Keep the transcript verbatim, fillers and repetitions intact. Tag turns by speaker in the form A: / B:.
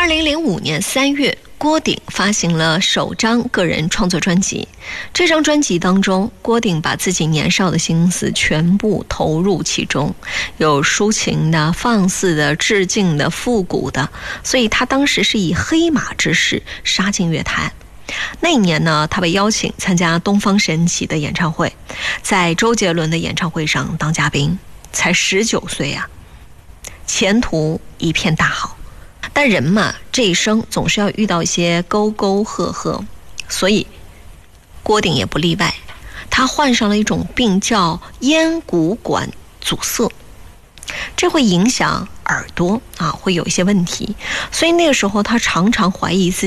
A: 二零零五年三月，郭顶发行了首张个人创作专辑。这张专辑当中，郭顶把自己年少的心思全部投入其中，有抒情的、放肆的、致敬的、复古的，所以他当时是以黑马之势杀进乐坛。那一年呢，他被邀请参加东方神起的演唱会，在周杰伦的演唱会上当嘉宾，才十九岁啊，前途一片大好。但人嘛，这一生总是要遇到一些沟沟壑壑，所以郭顶也不例外，他患上了一种病叫咽鼓管阻塞，这会影响耳朵啊，会有一些问题，所以那个时候他常常怀疑自己